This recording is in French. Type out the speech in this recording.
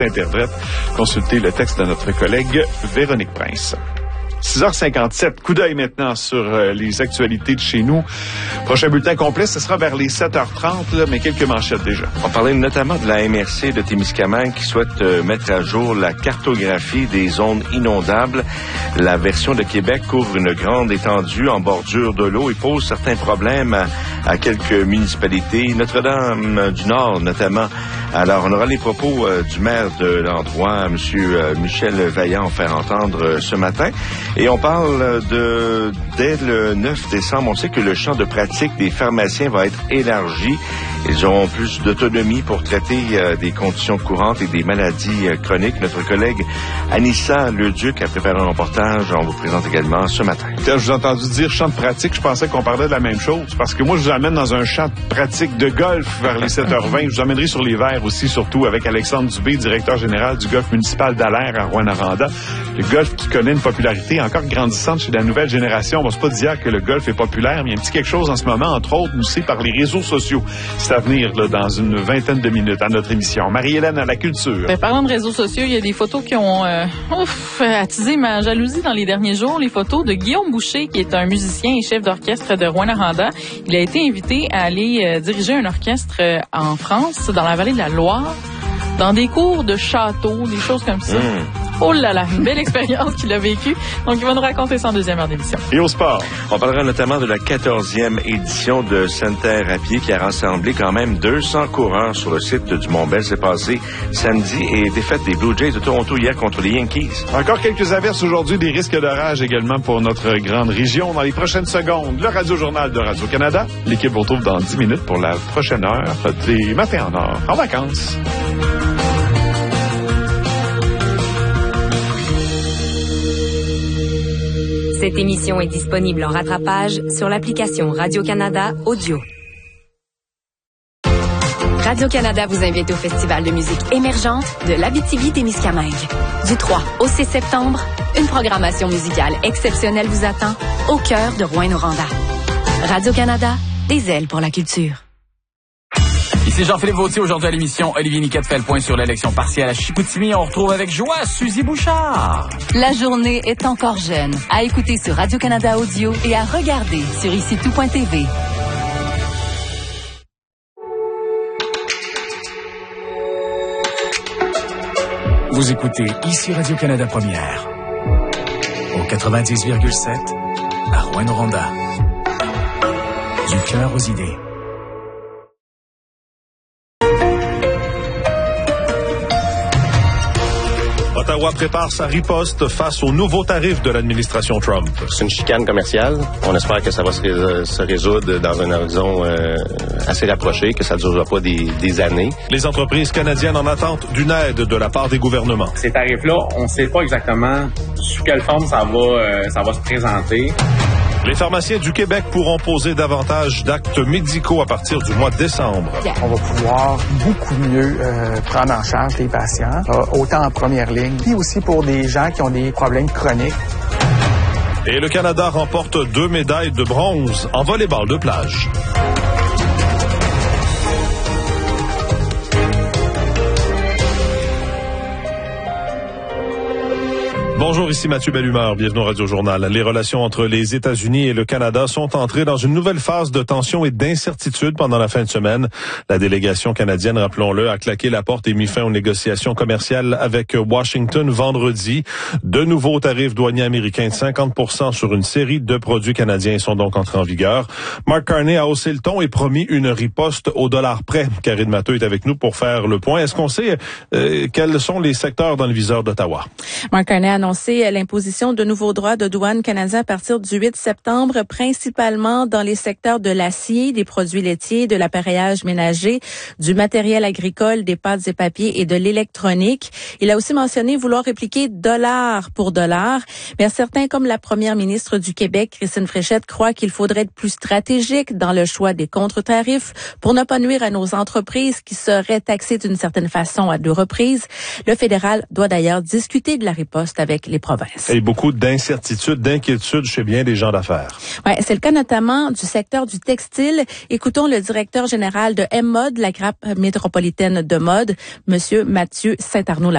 interprète. Consultez le texte de notre collègue Véronique Prince. 6h57, coup d'œil maintenant sur les actualités de chez nous. Prochain bulletin complet, ce sera vers les 7h30, là, mais quelques manchettes déjà. On parlait notamment de la MRC de Témiscamingue qui souhaite mettre à jour la cartographie des zones inondables. La version de Québec couvre une grande étendue en bordure de l'eau et pose certains problèmes à quelques municipalités, Notre-Dame-du-Nord notamment. Alors, on aura les propos du maire de l'endroit, M. Michel Vaillant, faire entendre ce matin. Et on parle dès le 9 décembre, on sait que le champ de pratique des pharmaciens va être élargi. Ils auront plus d'autonomie pour traiter des conditions courantes et des maladies chroniques. Notre collègue Anissa Leduc a préparé un reportage. On vous présente également ce matin. Je vous ai entendu dire champ de pratique. Je pensais qu'on parlait de la même chose. Parce que moi, je vous amène dans un champ de pratique de golf vers les 7h20. Je vous amènerai sur les verts aussi, surtout avec Alexandre Dubé, directeur général du golf municipal d'Alaire à Rouyn-Noranda. Le golf qui connaît une popularité encore grandissante chez la nouvelle génération. On va pas dire que le golf est populaire, mais il y a un petit quelque chose en ce moment, entre autres, nous c'est par les réseaux sociaux. C'est à venir là, dans une vingtaine de minutes à notre émission. Marie-Hélène à la culture. Parlant de réseaux sociaux, il y a des photos qui ont attisé ma jalousie dans les derniers jours. Les photos de Guillaume Boucher, qui est un musicien et chef d'orchestre de Rouyn-Noranda. Il a été invité à aller diriger un orchestre en France, dans la vallée de la Loire, dans des cours de château, des choses comme ça. Oh là là, une belle expérience qu'il a vécue. Donc, il va nous raconter ça en deuxième heure d'émission. Et au sport? On parlera notamment de la 14e édition de Sainte-Terre à pied qui a rassemblé quand même 200 coureurs sur le site du Mont-Bel. C'est passé samedi et défaite des Blue Jays de Toronto hier contre les Yankees. Encore quelques averses aujourd'hui, des risques d'orage également pour notre grande région. Dans les prochaines secondes, le Radio-Journal de Radio-Canada. L'équipe vous retrouve dans 10 minutes pour la prochaine heure des matins en or, en vacances. Cette émission est disponible en rattrapage sur l'application Radio-Canada Audio. Radio-Canada vous invite au Festival de musique émergente de l'Abitibi-Témiscamingue. Du 3 au 6 septembre, une programmation musicale exceptionnelle vous attend au cœur de Rouyn-Noranda. Radio-Canada, des ailes pour la culture. Ici Jean-Philippe Vautier, aujourd'hui à l'émission. Olivier Niquette fait le point sur l'élection partielle à Chicoutimi. On retrouve avec joie Suzy Bouchard. La journée est encore jeune. À écouter sur Radio-Canada Audio et à regarder sur icitout.tv. Vous écoutez ici Radio-Canada Première. Au 90,7 à Rouyn-Noranda. Du cœur aux idées. Ottawa prépare sa riposte face aux nouveaux tarifs de l'administration Trump. C'est une chicane commerciale. On espère que ça va se résoudre dans un horizon assez rapproché, que ça ne durera pas des années. Les entreprises canadiennes en attente d'une aide de la part des gouvernements. Ces tarifs-là, on ne sait pas exactement sous quelle forme ça va se présenter. Les pharmaciens du Québec pourront poser davantage d'actes médicaux à partir du mois de décembre. On va pouvoir beaucoup mieux prendre en charge les patients, autant en première ligne, puis aussi pour des gens qui ont des problèmes chroniques. Et le Canada remporte 2 médailles de bronze en volleyball de plage. Bonjour, ici Mathieu Bellumeur. Bienvenue au Radio-Journal. Les relations entre les États-Unis et le Canada sont entrées dans une nouvelle phase de tension et d'incertitude pendant la fin de semaine. La délégation canadienne, rappelons-le, a claqué la porte et mis fin aux négociations commerciales avec Washington vendredi. De nouveaux tarifs douaniers américains de 50% sur une série de produits canadiens sont donc entrés en vigueur. Mark Carney a haussé le ton et promis une riposte au dollar près. Karine Matteux est avec nous pour faire le point. Est-ce qu'on sait quels sont les secteurs dans le viseur d'Ottawa? Mark Carney a annoncé l'imposition de nouveaux droits de douane canadiens à partir du 8 septembre, principalement dans les secteurs de l'acier, des produits laitiers, de l'appareillage ménager, du matériel agricole, des pâtes et papiers et de l'électronique. Il a aussi mentionné vouloir répliquer dollar pour dollar, mais certains, comme la première ministre du Québec, Christine Fréchette, croient qu'il faudrait être plus stratégique dans le choix des contre-tarifs pour ne pas nuire à nos entreprises qui seraient taxées d'une certaine façon à 2 reprises. Le fédéral doit d'ailleurs discuter de la riposte avec les provinces. Et beaucoup d'incertitudes, d'inquiétudes chez bien des gens d'affaires. Ouais, c'est le cas notamment du secteur du textile. Écoutons le directeur général de M-Mode, la grappe métropolitaine de mode, Monsieur Mathieu Saint-Arnaud.